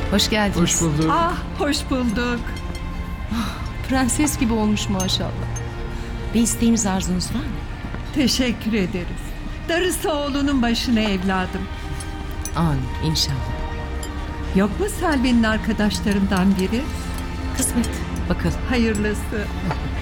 Hoş geldiniz. Hoş bulduk. Ah, hoş bulduk. Prenses gibi olmuş maşallah. Bir isteğiniz, arzunuz var mı? Teşekkür ederiz. Darısı oğlunun başına evladım. Amin inşallah. Yok mu Selvi'nin arkadaşlarından biri? Kısmet bakalım. Hayırlısı.